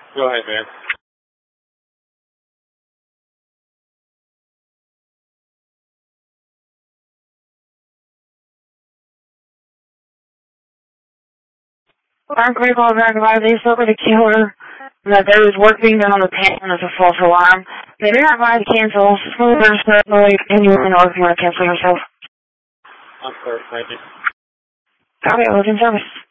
Go ahead, man. Our great call back about they spoke with the killer that there was work being done on the panel as a false alarm. They did not advise to cancel. So there's like anyone or if you want to cancel yourself. I'm sorry, thank you. Okay, I was in service.